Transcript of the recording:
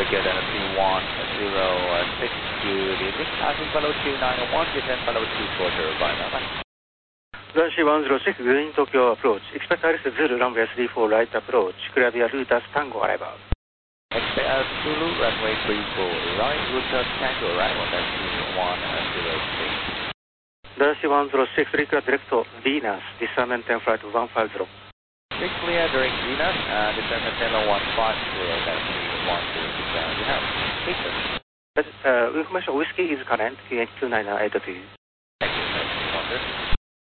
good, and 3106 to the passing below 291, descend below 240, bye bye. Runway 106, Green Tokyo approach. Expect Alice Zulu, runway 34, right approach. Clear via Rutas Tango arrival. Expect Zulu, runway 34, right, Rutas Tango arrival, that's 2106. Runway 106, clear direct to Venus, descendant 10 flight 150. Clear direct Venus, descendant 150, that's 3106, you have. Information, Whiskey is current, QH29982.